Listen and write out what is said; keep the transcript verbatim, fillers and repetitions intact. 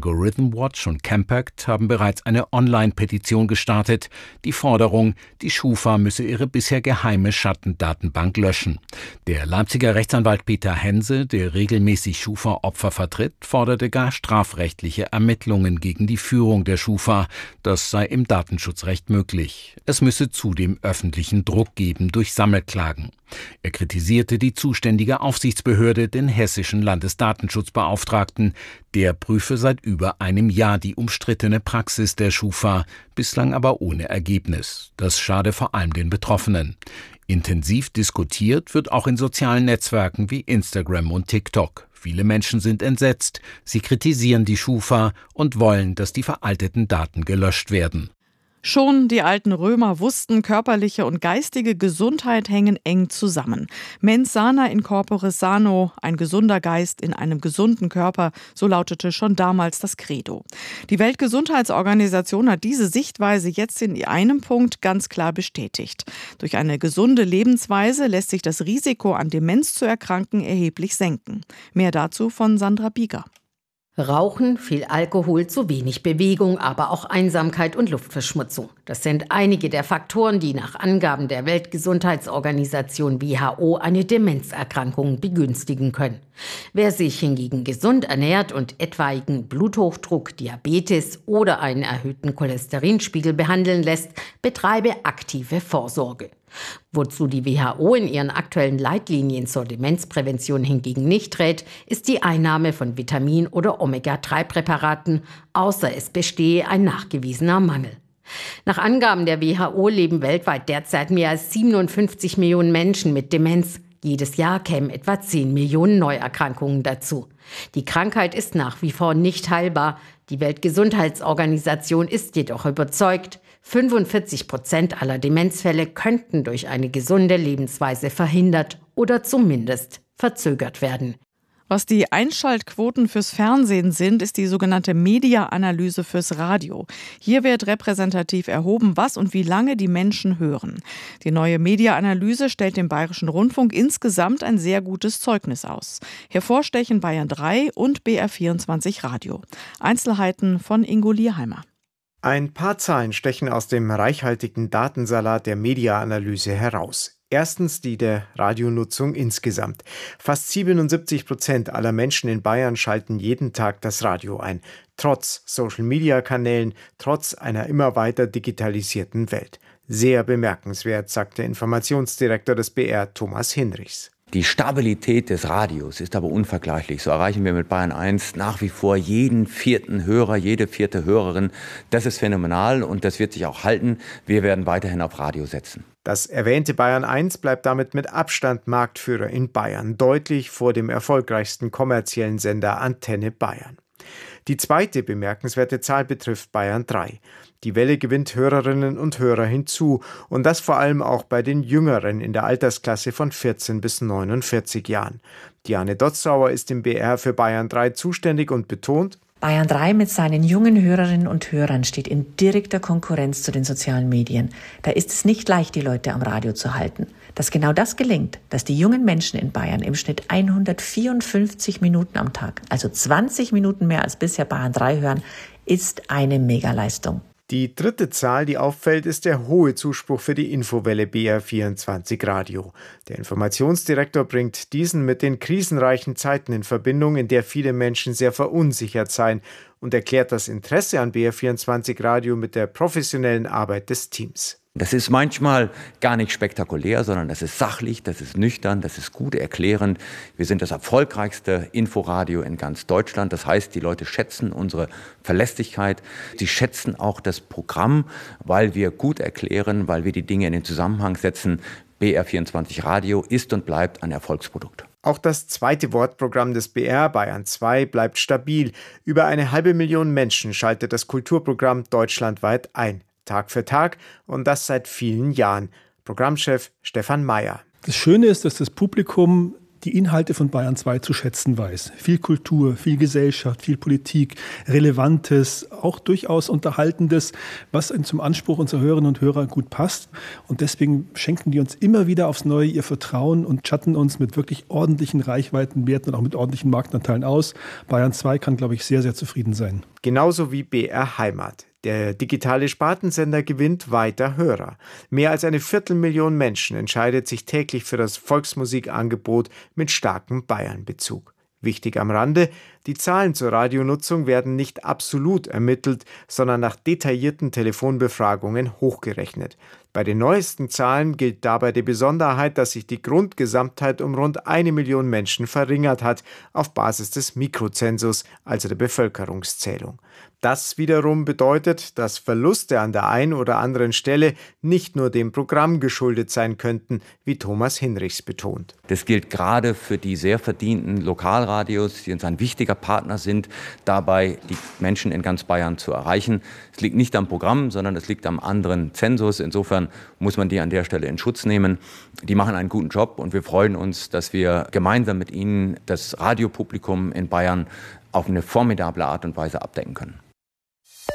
Algorithm Watch und Campact haben bereits eine Online-Petition gestartet. Die Forderung, die Schufa müsse ihre bisher geheime Schattendatenbank löschen. Der Leipziger Rechtsanwalt Peter Hense, der regelmäßig Schufa-Opfer vertritt, forderte gar strafrechtliche Ermittlungen gegen die Führung der Schufa. Das sei im Datenschutzrecht möglich. Es müsse zudem öffentlichen Druck geben durch Sammelklagen. Er kritisierte die zuständige Aufsichtsbehörde, den hessischen Landesdatenschutzbeauftragten. Der prüfe seit über einem Jahr die umstrittene Praxis der Schufa, bislang aber ohne Ergebnis. Das schade vor allem den Betroffenen. Intensiv diskutiert wird auch in sozialen Netzwerken wie Instagram und TikTok. Viele Menschen sind entsetzt, sie kritisieren die Schufa und wollen, dass die veralteten Daten gelöscht werden. Schon die alten Römer wussten, körperliche und geistige Gesundheit hängen eng zusammen. Mens sana in corpore sano, ein gesunder Geist in einem gesunden Körper, so lautete schon damals das Credo. Die Weltgesundheitsorganisation hat diese Sichtweise jetzt in einem Punkt ganz klar bestätigt. Durch eine gesunde Lebensweise lässt sich das Risiko, an Demenz zu erkranken, erheblich senken. Mehr dazu von Sandra Bieger. Rauchen, viel Alkohol, zu wenig Bewegung, aber auch Einsamkeit und Luftverschmutzung. Das sind einige der Faktoren, die nach Angaben der Weltgesundheitsorganisation W H O eine Demenzerkrankung begünstigen können. Wer sich hingegen gesund ernährt und etwaigen Bluthochdruck, Diabetes oder einen erhöhten Cholesterinspiegel behandeln lässt, betreibe aktive Vorsorge. Wozu die W H O in ihren aktuellen Leitlinien zur Demenzprävention hingegen nicht rät, ist die Einnahme von Vitamin- oder Omega drei Präparaten, außer es bestehe ein nachgewiesener Mangel. Nach Angaben der W H O leben weltweit derzeit mehr als siebenundfünfzig Millionen Menschen mit Demenz. Jedes Jahr kämen etwa zehn Millionen Neuerkrankungen dazu. Die Krankheit ist nach wie vor nicht heilbar. Die Weltgesundheitsorganisation ist jedoch überzeugt, fünfundvierzig Prozent aller Demenzfälle könnten durch eine gesunde Lebensweise verhindert oder zumindest verzögert werden. Was die Einschaltquoten fürs Fernsehen sind, ist die sogenannte Media-Analyse fürs Radio. Hier wird repräsentativ erhoben, was und wie lange die Menschen hören. Die neue Media-Analyse stellt dem Bayerischen Rundfunk insgesamt ein sehr gutes Zeugnis aus. Hervorstechen Bayern drei und B R vierundzwanzig Radio. Einzelheiten von Ingo Lierheimer. Ein paar Zahlen stechen aus dem reichhaltigen Datensalat der Media-Analyse heraus. Erstens die der Radionutzung insgesamt. Fast siebenundsiebzig Prozent aller Menschen in Bayern schalten jeden Tag das Radio ein. Trotz Social-Media-Kanälen, trotz einer immer weiter digitalisierten Welt. Sehr bemerkenswert, sagt der Informationsdirektor des B R, Thomas Hinrichs. Die Stabilität des Radios ist aber unvergleichlich. So erreichen wir mit Bayern eins nach wie vor jeden vierten Hörer, jede vierte Hörerin. Das ist phänomenal und das wird sich auch halten. Wir werden weiterhin auf Radio setzen. Das erwähnte Bayern eins bleibt damit mit Abstand Marktführer in Bayern, deutlich vor dem erfolgreichsten kommerziellen Sender Antenne Bayern. Die zweite bemerkenswerte Zahl betrifft Bayern drei. Die Welle gewinnt Hörerinnen und Hörer hinzu und das vor allem auch bei den Jüngeren in der Altersklasse von vierzehn bis neunundvierzig Jahren. Diane Dotzauer ist im B R für Bayern drei zuständig und betont: Bayern drei mit seinen jungen Hörerinnen und Hörern steht in direkter Konkurrenz zu den sozialen Medien. Da ist es nicht leicht, die Leute am Radio zu halten. Dass genau das gelingt, dass die jungen Menschen in Bayern im Schnitt hundertvierundfünfzig Minuten am Tag, also zwanzig Minuten mehr als bisher Bayern drei hören, ist eine Megaleistung. Die dritte Zahl, die auffällt, ist der hohe Zuspruch für die Infowelle B R vierundzwanzig Radio. Der Informationsdirektor bringt diesen mit den krisenreichen Zeiten in Verbindung, in der viele Menschen sehr verunsichert seien, und erklärt das Interesse an B R vierundzwanzig Radio mit der professionellen Arbeit des Teams. Das ist manchmal gar nicht spektakulär, sondern das ist sachlich, das ist nüchtern, das ist gut erklärend. Wir sind das erfolgreichste Inforadio in ganz Deutschland. Das heißt, die Leute schätzen unsere Verlässlichkeit. Sie schätzen auch das Programm, weil wir gut erklären, weil wir die Dinge in den Zusammenhang setzen. B R vierundzwanzig Radio ist und bleibt ein Erfolgsprodukt. Auch das zweite Wortprogramm des B R, Bayern zwei, bleibt stabil. Über eine halbe Million Menschen schaltet das Kulturprogramm deutschlandweit ein. Tag für Tag und das seit vielen Jahren. Programmchef Stefan Mayer. Das Schöne ist, dass das Publikum die Inhalte von Bayern zwei zu schätzen weiß. Viel Kultur, viel Gesellschaft, viel Politik, Relevantes, auch durchaus Unterhaltendes, was zum Anspruch unserer Hörerinnen und Hörer gut passt. Und deswegen schenken die uns immer wieder aufs Neue ihr Vertrauen und schatten uns mit wirklich ordentlichen Reichweitenwerten und auch mit ordentlichen Marktanteilen aus. Bayern zwei kann, glaube ich, sehr, sehr zufrieden sein. Genauso wie B R Heimat. Der digitale Spartensender gewinnt weiter Hörer. Mehr als eine Viertelmillion Menschen entscheidet sich täglich für das Volksmusikangebot mit starkem Bayern-Bezug. Wichtig am Rande, die Zahlen zur Radionutzung werden nicht absolut ermittelt, sondern nach detaillierten Telefonbefragungen hochgerechnet. Bei den neuesten Zahlen gilt dabei die Besonderheit, dass sich die Grundgesamtheit um rund eine Million Menschen verringert hat, auf Basis des Mikrozensus, also der Bevölkerungszählung. Das wiederum bedeutet, dass Verluste an der einen oder anderen Stelle nicht nur dem Programm geschuldet sein könnten, wie Thomas Hinrichs betont. Das gilt gerade für die sehr verdienten Lokalradios, die uns ein wichtiger Partner sind, dabei die Menschen in ganz Bayern zu erreichen. Es liegt nicht am Programm, sondern es liegt am anderen Zensus. Insofern muss man die an der Stelle in Schutz nehmen. Die machen einen guten Job und wir freuen uns, dass wir gemeinsam mit ihnen das Radiopublikum in Bayern auf eine formidable Art und Weise abdecken können.